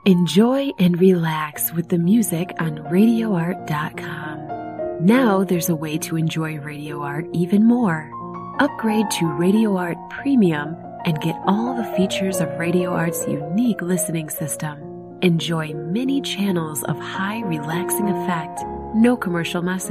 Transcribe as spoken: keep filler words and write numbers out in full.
Enjoy and relax with the music on radio art dot com. Now there's a way to enjoy Radio Art even more. Upgrade to Radio Art Premium and get all the features of Radio Art's unique listening system. Enjoy many channels of high relaxing effect, no commercial message.